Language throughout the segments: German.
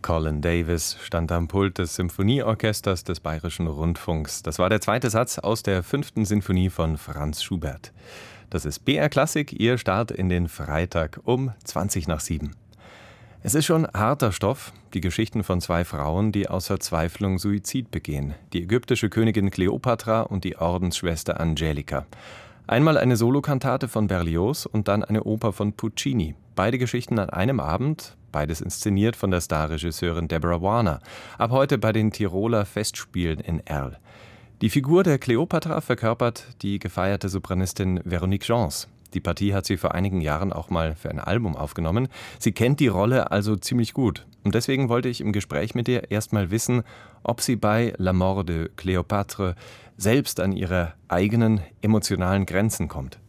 Colin Davis stand am Pult des Symphonieorchesters des Bayerischen Rundfunks. Das war der zweite Satz aus der 5. Sinfonie von Franz Schubert. Das ist BR Klassik, Ihr Start in den Freitag um 7:20. Es ist schon harter Stoff, die Geschichten von zwei Frauen, die aus Verzweiflung Suizid begehen. Die ägyptische Königin Kleopatra und die Ordensschwester Angelika. Einmal eine Solokantate von Berlioz und dann eine Oper von Puccini. Beide Geschichten an einem Abend, beides inszeniert von der Starregisseurin Deborah Warner. Ab heute bei den Tiroler Festspielen in Erl. Die Figur der Kleopatra verkörpert die gefeierte Sopranistin Véronique Gens. Die Partie hat sie vor einigen Jahren auch mal für ein Album aufgenommen. Sie kennt die Rolle also ziemlich gut. Und deswegen wollte ich im Gespräch mit ihr erst mal wissen, ob sie bei La Mort de Cléopâtre selbst an ihre eigenen emotionalen Grenzen kommt.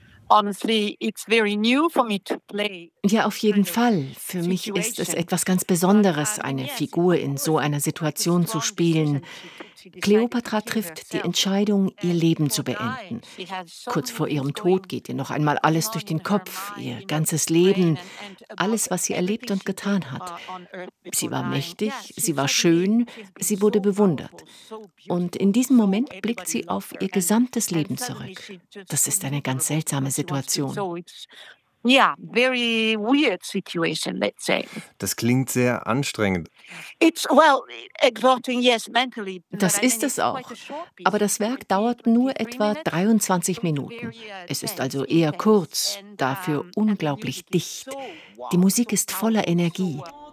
Ja, auf jeden Fall. Für mich ist es etwas ganz Besonderes, eine Figur in so einer Situation zu spielen. Kleopatra trifft die Entscheidung, ihr Leben zu beenden. Kurz vor ihrem Tod geht ihr noch einmal alles durch den Kopf, ihr ganzes Leben, alles, was sie erlebt und getan hat. Sie war mächtig, sie war schön, sie wurde bewundert. Und in diesem Moment blickt sie auf ihr gesamtes Leben zurück. Das ist eine ganz seltsame Situation. Yeah, very weird situation, let's say. Das klingt sehr anstrengend. Exhausting, yes, mentally. Das ist es auch. Aber das Werk dauert nur etwa 23 Minuten. Es ist also eher kurz, dafür unglaublich dicht. Die Musik ist voller Energie.